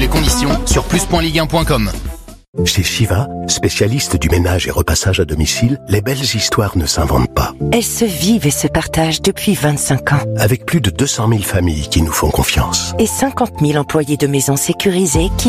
conditions sur plus.ligue1.com. Chez Shiva, spécialiste du ménage et repassage à domicile, les belles histoires ne s'inventent pas. Elles se vivent et se partagent depuis 25 ans. Avec plus de 200 000 familles qui nous font confiance. Et 50 000 employés de maisons sécurisées qui